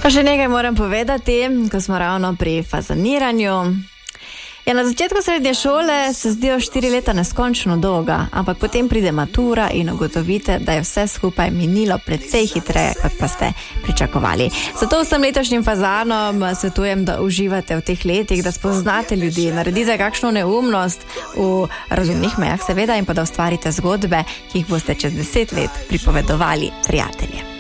Pa še nekaj moram povedati, ko smo ravno pri fazaniranju. Ja, na začetku srednje šole se zdijo 4 leta neskončno dolga, ampak potem pride matura in ugotovite, da je vse skupaj minilo precej hitreje, kot pa ste pričakovali. Zato vsem letošnjim fazanom svetujem, da uživate v teh letih, da spoznate ljudi, naredite kakšno neumnost v razumnih mejah seveda in pa da ustvarite zgodbe, ki jih boste čez 10 let pripovedovali prijateljem.